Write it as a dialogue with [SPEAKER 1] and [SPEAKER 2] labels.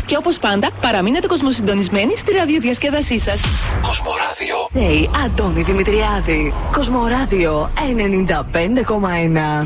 [SPEAKER 1] Και όπως πάντα, παραμείνετε κοσμοσυντονισμένοι στη ραδιοδιασκέδασή σας.
[SPEAKER 2] Κοσμοράδιο. Αντώνη Δημητριάδη. Κοσμοράδιο 95,1.